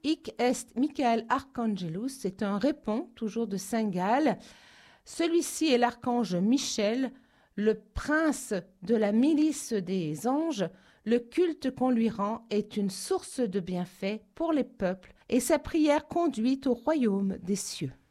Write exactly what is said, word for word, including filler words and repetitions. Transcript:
Hic est Michael Archangelus, c'est un répond, toujours de Saint Gall. Celui-ci est l'archange Michel, le prince de la milice des anges. Le culte qu'on lui rend est une source de bienfaits pour les peuples et sa prière conduit au royaume des cieux.